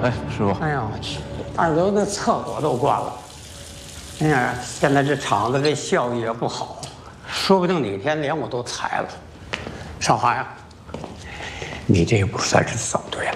哎，师傅。 哎呀，我去，二楼的厕所都关了。哎呀，现在这厂子这效益也不好，说不定哪天连我都裁了。少华呀，你这也不算是走对了。